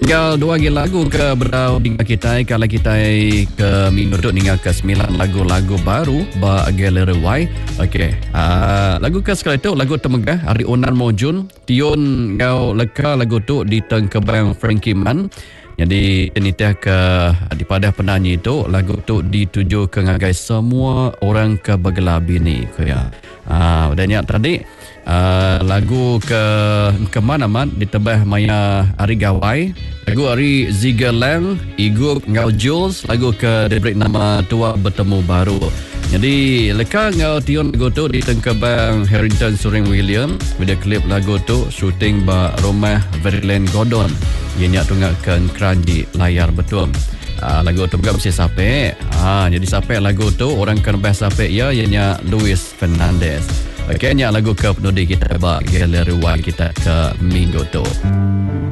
Tinggal dua lagi lagu ke berdau dengan kita. Kalau kita ke minggu tu tinggal ke 9 lagu-lagu baru ba Gallery Y. Okey. Lagu ke sekali tu lagu temegah Hari Unan Mojun. Tion ngau leka lagu tu di tengkebang Frankie Man. Jadi tenitah ke daripada penyanyi itu lagu tu dituju ke ngagai semua orang ke Bagelabi ni kaya. Dan yang tadi lagu ke mana man ditebah maya Ari Gawai, lagu Ari Zigalang, Igup Ngau Jules, lagu ke diberi nama Tua Bertemu Baru. Jadi leka ngau tion lagu tu di tengkebang Harrington Suring William. Video klip lagu tu syuting ba rumah Veryland Gordon. Ianya tunggakan keran di layar betul. Lagu tu juga mesti sampai. Jadi sampai lagu tu orang kan bahas sampai ya ianya Luis Fernandez. Okey, lagu ke penudi kita ba Gallery Y kita ke minggu tu.